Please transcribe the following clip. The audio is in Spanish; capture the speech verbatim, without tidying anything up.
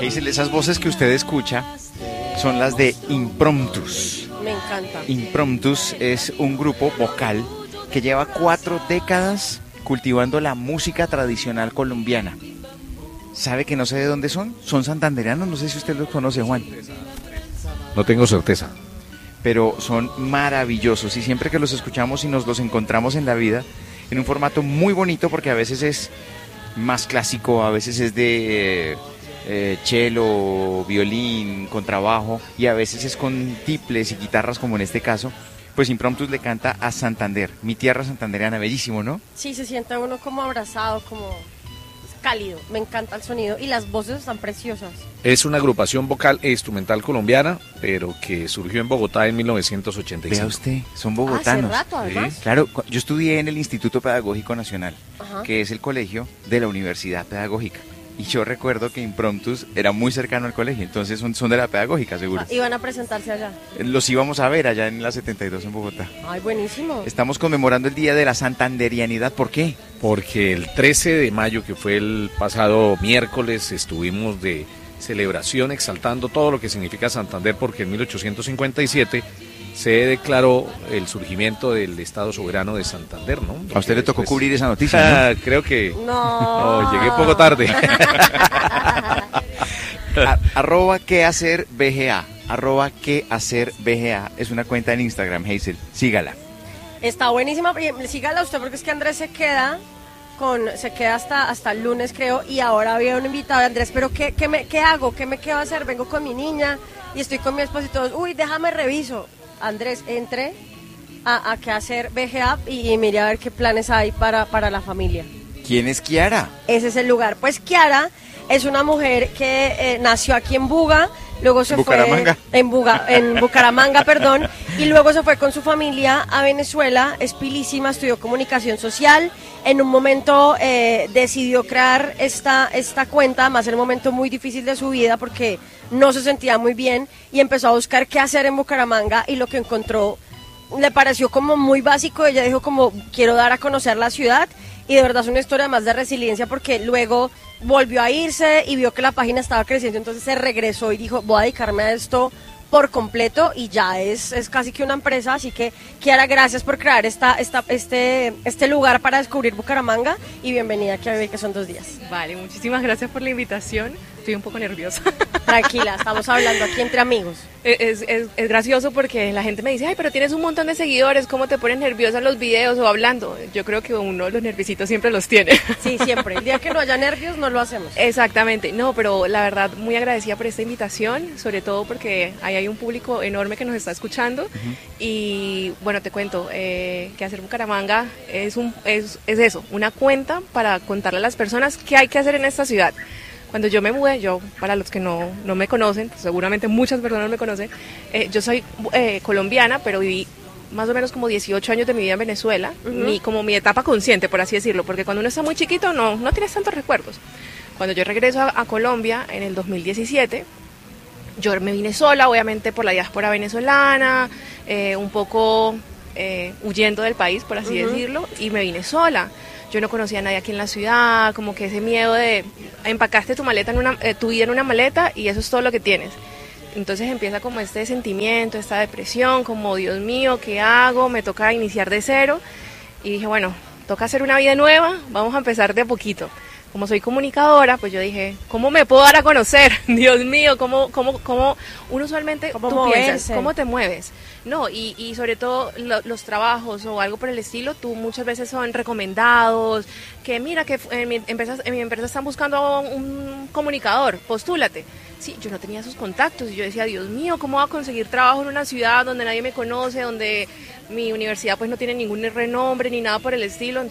Hazel, esas voces que usted escucha son las de Impromptus. Me encanta. Impromptus es un grupo vocal que lleva cuatro décadas cultivando la música tradicional colombiana. ¿Sabe que no sé de dónde son? Son santandereanos, no sé si usted los conoce, Juan. No tengo certeza. Pero son maravillosos y siempre que los escuchamos y nos los encontramos en la vida, en un formato muy bonito porque a veces es más clásico, a veces es de eh, cello, violín, contrabajo y a veces es con tiples y guitarras como en este caso, pues Impromptus le canta a Santander, mi tierra santandereana, bellísimo, ¿no? Sí, se siente uno como abrazado, como cálido, me encanta el sonido y las voces están preciosas. Es una agrupación vocal e instrumental colombiana, pero que surgió en Bogotá en mil novecientos ochenta y cinco. Vea usted, son bogotanos. Hace rato, además. Sí. Claro, yo estudié en el Instituto Pedagógico Nacional, Ajá. que es el colegio de la Universidad Pedagógica. Y yo recuerdo que Impromptus era muy cercano al colegio, entonces son, son de la Pedagógica, seguro. Ah, iban a presentarse allá. Los íbamos a ver allá en la setenta y dos en Bogotá. Ay, buenísimo. Estamos conmemorando el Día de la Santanderianidad, ¿por qué? Porque el trece de mayo, que fue el pasado miércoles, estuvimos de celebración exaltando todo lo que significa Santander, porque en mil ochocientos cincuenta y siete se declaró el surgimiento del Estado Soberano de Santander, ¿no? A usted le tocó Después... cubrir esa noticia, ¿no? Creo que... No. no, llegué poco tarde. A, arroba qué hacer B G A, arroba qué hacer B G A, es una cuenta en Instagram, Hazel, sígala. Está buenísima, sígala usted porque es que Andrés se queda con, se queda hasta, hasta el lunes creo y ahora había un invitado de Andrés, pero ¿qué, qué, me, ¿qué hago? ¿Qué me quedo a hacer? Vengo con mi niña y estoy con mi esposo y todos, uy, déjame reviso. Andrés, entre a, a qué hacer B G A y, y mire a ver qué planes hay para, para la familia. ¿Quién es Kiara? Ese es el lugar. Pues Kiara es una mujer que eh, nació aquí en Buga, luego se Bucaramanga. fue en Buga, en Bucaramanga, perdón, y luego se fue con su familia a Venezuela, es pilísima, estudió comunicación social, en un momento eh, decidió crear esta, esta cuenta, además en un momento muy difícil de su vida porque no se sentía muy bien y empezó a buscar qué hacer en Bucaramanga y lo que encontró le pareció como muy básico, ella dijo como quiero dar a conocer la ciudad y de verdad es una historia más de resiliencia porque luego volvió a irse y vio que la página estaba creciendo, entonces se regresó y dijo voy a dedicarme a esto por completo y ya es, es casi que una empresa, así que Kiara, gracias por crear esta, esta, este, este lugar para descubrir Bucaramanga y bienvenida aquí a Vivir que son dos días. Vale, muchísimas gracias por la invitación, estoy un poco nerviosa. Tranquila, estamos hablando aquí entre amigos. Es, es, es gracioso porque la gente me dice, ay, pero tienes un montón de seguidores, ¿cómo te pones nerviosa en los videos o hablando? Yo creo que uno los nervisitos siempre los tiene. Sí, siempre, el día que no haya nervios no lo hacemos. Exactamente, no, pero la verdad muy agradecida por esta invitación, sobre todo porque ahí hay un público enorme que nos está escuchando. Uh-huh. Y bueno, te cuento, eh, que hacer Bucaramanga es, un, es, es eso, una cuenta para contarle a las personas qué hay que hacer en esta ciudad. Cuando yo me mudé, yo, para los que no, no me conocen, seguramente muchas personas me conocen, eh, yo soy eh, colombiana, pero viví más o menos como dieciocho años de mi vida en Venezuela, uh-huh. mi, como mi etapa consciente, por así decirlo, porque cuando uno está muy chiquito no, no tienes tantos recuerdos. Cuando yo regreso a, a Colombia en el dos mil diecisiete, yo me vine sola, obviamente por la diáspora venezolana, eh, un poco eh, huyendo del país, por así uh-huh. decirlo, y me vine sola. Yo no conocía a nadie aquí en la ciudad, como que ese miedo de empacaste tu maleta en una, eh, tu vida en una maleta y eso es todo lo que tienes. Entonces empieza como este sentimiento, esta depresión, como Dios mío, ¿qué hago? Me toca iniciar de cero. Y dije, bueno, toca hacer una vida nueva, vamos a empezar de a poquito. Como soy comunicadora, pues yo dije, ¿cómo me puedo dar a conocer? Dios mío, ¿cómo, cómo, cómo uno usualmente ¿Cómo tú moverse? piensas? ¿Cómo te mueves? No, y, y sobre todo lo, los trabajos o algo por el estilo, tú muchas veces son recomendados, que mira que en mi empresa, en mi empresa están buscando un comunicador, postúlate. Sí, yo no tenía esos contactos y yo decía, Dios mío, ¿cómo voy a conseguir trabajo en una ciudad donde nadie me conoce, donde mi universidad pues no tiene ningún renombre ni nada por el estilo? Entonces,